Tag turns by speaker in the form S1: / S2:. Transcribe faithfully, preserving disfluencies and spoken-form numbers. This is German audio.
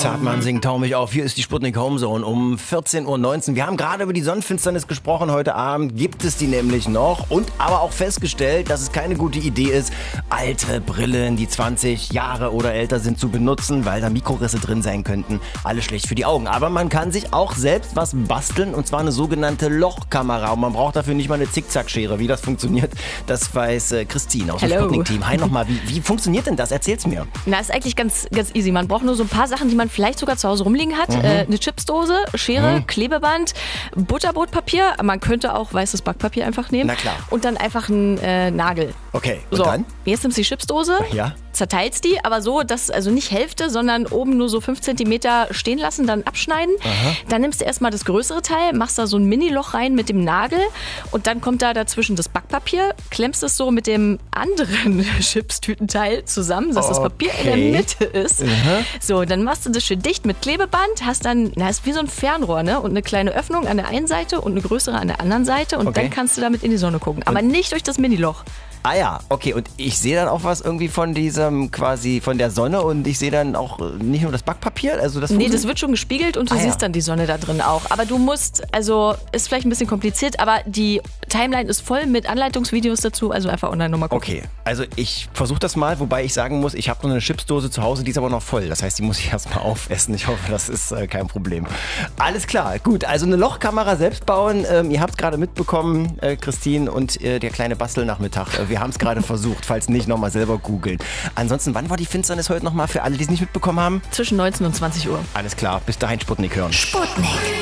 S1: Zartmann singt Tau mich auf. Hier ist die Sputnik Homezone um vierzehn Uhr neunzehn. Wir haben gerade über die Sonnenfinsternis gesprochen. Heute Abend gibt es die nämlich noch. Und aber auch festgestellt, dass es keine gute Idee ist, alte Brillen, die zwanzig Jahre oder älter sind, zu benutzen, weil da Mikrorisse drin sein könnten. Alles schlecht für die Augen. Aber man kann sich auch selbst was basteln. Und zwar eine sogenannte Lochkamera. Und man braucht dafür nicht mal eine Zickzackschere. Wie das funktioniert, das weiß äh, Christine aus dem Sputnik-Team. Hi nochmal, wie, wie funktioniert denn das? Erzähl's mir.
S2: Na, ist eigentlich ganz, ganz easy. Man braucht nur so ein paar Sachen, die man vielleicht sogar zu Hause rumliegen hat. Mhm. Äh, eine Chipsdose, Schere, mhm. Klebeband, Butterbrotpapier. Man könnte auch weißes Backpapier einfach nehmen.
S1: Na klar.
S2: Und dann einfach einen äh, Nagel.
S1: Okay, und
S2: so,
S1: dann?
S2: Jetzt nimmst du die Chipsdose,
S1: ja.
S2: zerteilst die, aber so, dass also nicht Hälfte, sondern oben nur so fünf Zentimeter stehen lassen, dann abschneiden.
S1: Aha.
S2: Dann nimmst du erstmal das größere Teil, machst da so ein Mini-Loch rein mit dem Nagel und dann kommt da dazwischen das Backpapier, klemmst es so mit dem anderen Chipstütenteil zusammen, dass okay. das Papier in der Mitte ist.
S1: Aha.
S2: So, dann machst du das schön dicht mit Klebeband, hast dann, na, ist wie so ein Fernrohr, ne? Und eine kleine Öffnung an der einen Seite und eine größere an der anderen Seite und
S1: okay.
S2: dann kannst du damit in die Sonne gucken. Aber und nicht durch das Mini-Loch.
S1: Ah ja, okay. Und ich sehe dann auch was irgendwie von diesem, quasi von der Sonne und ich sehe dann auch nicht nur das Backpapier? Also das
S2: nee, das wird schon gespiegelt und du ah, siehst ja. dann die Sonne da drin auch. Aber du musst, also ist vielleicht ein bisschen kompliziert, aber die Timeline ist voll mit Anleitungsvideos dazu, also einfach online nochmal gucken.
S1: Okay, also ich versuche das mal, wobei ich sagen muss, ich habe noch eine Chipsdose zu Hause, die ist aber noch voll. Das heißt, die muss ich erstmal aufessen. Ich hoffe, das ist äh, kein Problem. Alles klar, gut. Also eine Lochkamera selbst bauen. Ähm, ihr habt es gerade mitbekommen, äh, Christine und äh, der kleine Bastelnachmittag. Äh, wir haben es gerade versucht, falls nicht, nochmal selber googeln. Ansonsten, wann war die Finsternis heute nochmal für alle, die es nicht mitbekommen haben?
S2: Zwischen neunzehn und zwanzig Uhr.
S1: Alles klar, bis dahin Sputnik hören.
S3: Sputnik.